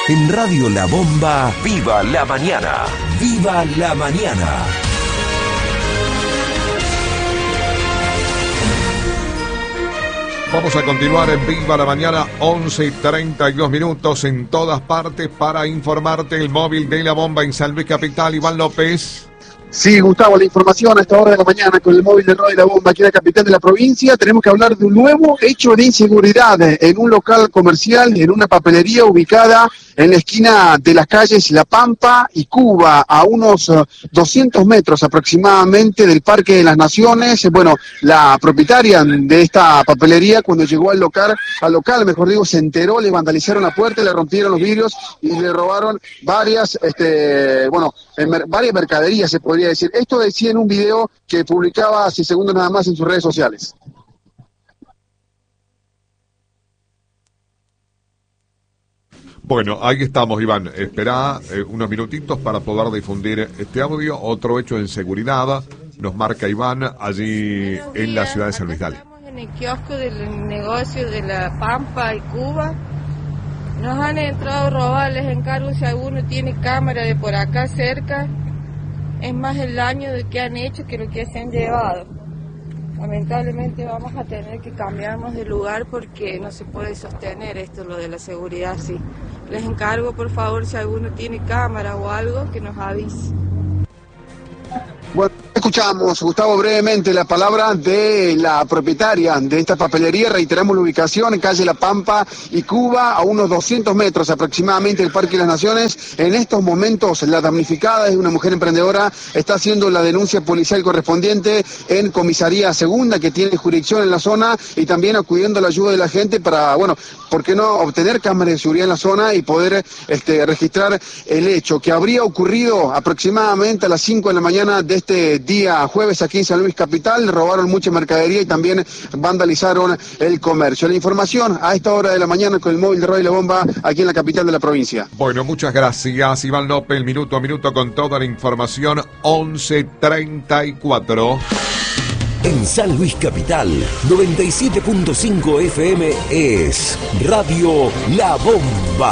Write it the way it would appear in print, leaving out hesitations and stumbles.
En Radio La Bomba, ¡viva la mañana! ¡Viva la mañana! Vamos a continuar en Viva la Mañana, 11:32 en todas partes para informarte. El móvil de La Bomba en San Luis Capital, Iván López. Sí, Gustavo, la información a esta hora de la mañana con el móvil de Radio La Bomba aquí en la capital de la provincia. Tenemos que hablar de un nuevo hecho de inseguridad en un local comercial, en una papelería ubicada en la esquina de las calles La Pampa y Cuba, a unos 200 metros aproximadamente del Parque de las Naciones. Bueno, la propietaria de esta papelería, cuando llegó al local, se enteró, le vandalizaron la puerta, le rompieron los vidrios y le robaron varias mercaderías, se podría decir. Esto decía en un video que publicaba hace segundos nada más en sus redes sociales. Bueno, ahí estamos, Iván. Esperá unos minutitos para poder difundir este audio. Otro hecho de inseguridad nos marca Iván allí en la ciudad de San Luis. Dale. Estamos en el kiosco del negocio de La Pampa y Cuba. Nos han entrado a robar, les encargo si alguno tiene cámara de por acá cerca. Es más el daño de que han hecho que lo que se han llevado. Lamentablemente vamos a tener que cambiarnos de lugar porque no se puede sostener esto, lo de la seguridad así. Les encargo, por favor, si alguno tiene cámara o algo, que nos avise. Bueno, escuchamos, Gustavo, brevemente la palabra de la propietaria de esta papelería. Reiteramos la ubicación en calle La Pampa y Cuba, a unos 200 metros aproximadamente del Parque de las Naciones. En estos momentos, la damnificada es una mujer emprendedora, está haciendo la denuncia policial correspondiente en Comisaría Segunda, que tiene jurisdicción en la zona, y también acudiendo a la ayuda de la gente para, ¿por qué no obtener cámaras de seguridad en la zona y poder registrar el hecho que habría ocurrido aproximadamente a las 5 de la mañana de este día jueves aquí en San Luis Capital? Robaron mucha mercadería y también vandalizaron el comercio. La información a esta hora de la mañana con el móvil de Radio La Bomba aquí en la capital de la provincia. Bueno, muchas gracias, Iván López, minuto a minuto con toda la información, 11:34. En San Luis Capital, 97.5 FM es Radio La Bomba.